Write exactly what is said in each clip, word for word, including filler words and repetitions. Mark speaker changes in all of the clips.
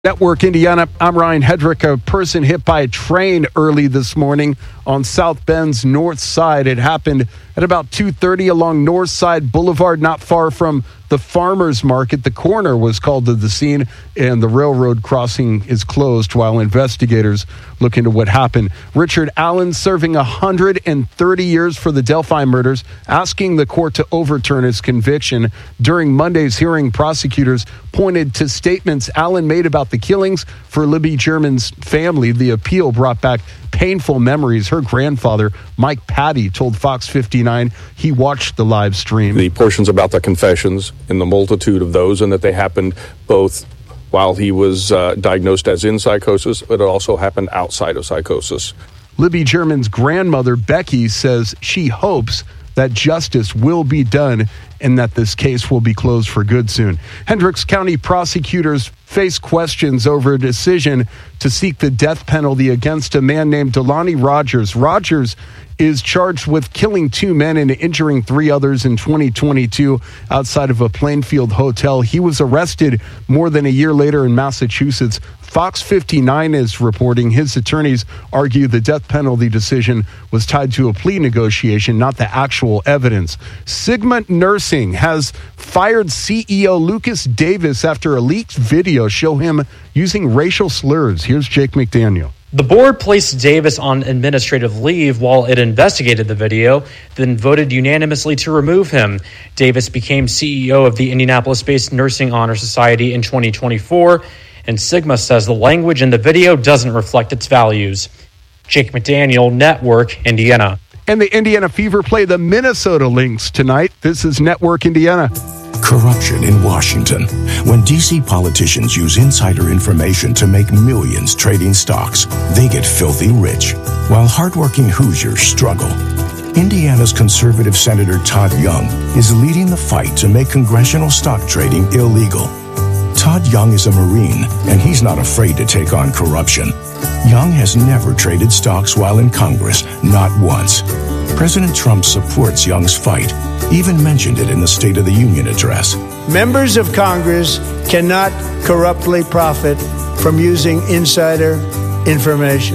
Speaker 1: Network Indiana, I'm Ryan Hedrick. A person hit by a train early this morning on South Bend's north side. It happened at about two thirty along North Side Boulevard, not far from the farmers market. The coroner was called to the scene, and the railroad crossing is closed while investigators look into what happened. Richard Allen serving one hundred thirty years for the Delphi murders, asking the court to overturn his conviction. During Monday's hearing, prosecutors pointed to statements Allen made about the killings for Libby German's family. The appeal brought back painful memories. Her grandfather, Mike Patty, told Fox fifty-nine he watched the live stream.
Speaker 2: The portions about the confessions and the multitude of those, and that they happened both while he was uh, diagnosed as in psychosis, but it also happened outside of psychosis.
Speaker 1: Libby German's grandmother, Becky, says she hopes that justice will be done and that this case will be closed for good soon. Hendricks County prosecutors face questions over a decision to seek the death penalty against a man named Delani Rogers. Rogers is charged with killing two men and injuring three others in twenty twenty-two outside of a Plainfield hotel. He was arrested more than a year later in Massachusetts. Fox fifty-nine is reporting his attorneys argue the death penalty decision was tied to a plea negotiation, not the actual evidence. Sigma Nursing has fired C E O Lucas Davis after a leaked video show him using racial slurs. Here's Jake McDaniel.
Speaker 3: The board placed Davis on administrative leave while it investigated the video, then voted unanimously to remove him. Davis became C E O of the Indianapolis-based Nursing Honor Society in twenty twenty-four, and Sigma says the language in the video doesn't reflect its values. Jake McDaniel, Network Indiana.
Speaker 1: And the Indiana Fever play the Minnesota Lynx tonight. This is Network Indiana.
Speaker 4: Corruption in Washington. When D C politicians use insider information to make millions trading stocks, they get filthy rich, while hardworking Hoosiers struggle. Indiana's conservative Senator Todd Young is leading the fight to make congressional stock trading illegal. Todd Young is a Marine, and he's not afraid to take on corruption. Young has never traded stocks while in Congress, not once. President Trump supports Young's fight, even mentioned it in the State of the Union address.
Speaker 5: Members of Congress cannot corruptly profit from using insider information.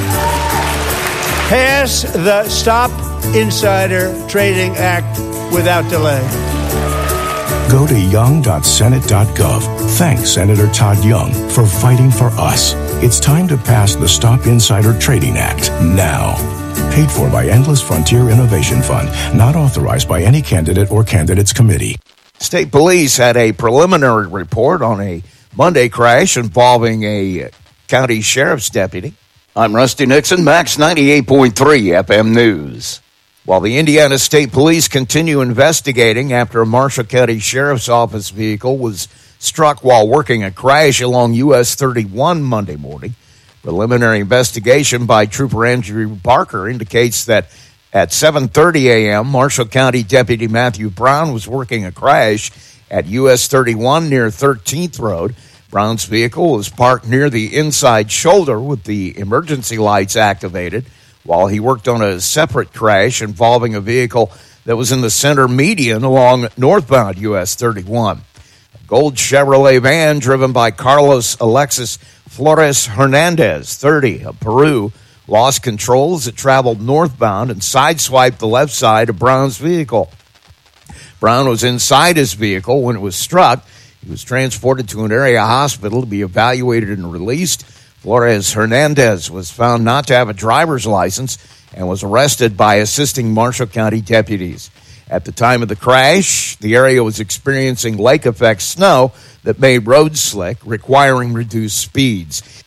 Speaker 5: Pass the Stop Insider Trading Act without delay.
Speaker 4: Go to young dot senate dot gov. Thanks, Senator Todd Young, for fighting for us. It's time to pass the Stop Insider Trading Act now. Paid for by Endless Frontier Innovation Fund, not authorized by any candidate or candidates committee.
Speaker 6: State police had a preliminary report on a Monday crash involving a county sheriff's deputy. I'm Rusty Nixon, Max ninety-eight point three F M News. While the Indiana State Police continue investigating after a Marshall County Sheriff's Office vehicle was struck while working a crash along U S thirty-one Monday morning, preliminary investigation by Trooper Andrew Parker indicates that at seven thirty a.m., Marshall County Deputy Matthew Brown was working a crash at U S thirty-one near thirteenth Road. Brown's vehicle was parked near the inside shoulder with the emergency lights activated while he worked on a separate crash involving a vehicle that was in the center median along northbound U S thirty-one. A gold Chevrolet van driven by Carlos Alexis Flores Hernandez, thirty, of Peru, lost control as it traveled northbound and sideswiped the left side of Brown's vehicle. Brown was inside his vehicle when it was struck. He was transported to an area hospital to be evaluated and released. Flores Hernandez was found not to have a driver's license and was arrested by assisting Marshall County deputies. At the time of the crash, the area was experiencing lake-effect snow that made roads slick, requiring reduced speeds.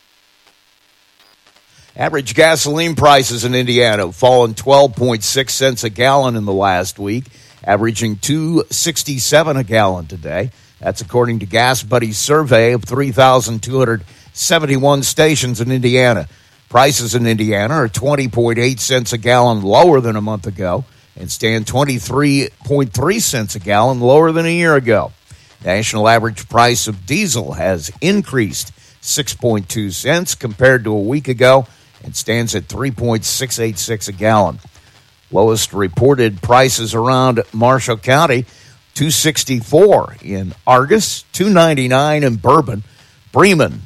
Speaker 6: Average gasoline prices in Indiana have fallen twelve point six cents a gallon in the last week, averaging two dollars and sixty-seven cents a gallon today. That's according to Gas Buddy's survey of three thousand two hundred seventy-one stations in Indiana. Prices in Indiana are twenty point eight cents a gallon lower than a month ago and stand twenty-three point three cents a gallon lower than a year ago. National average price of diesel has increased six point two cents compared to a week ago and stands at three point six eight six a gallon. Lowest reported prices around Marshall County, two sixty-four in Argus, two ninety-nine in Bourbon, Bremen